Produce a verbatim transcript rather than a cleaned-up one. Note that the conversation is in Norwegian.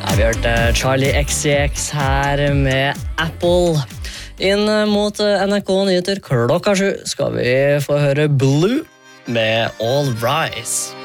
Vi hørte Charlie X C X her med Apple. Inn mot N R K Nyheter klokka sju skal vi få høre Blue med All Rise.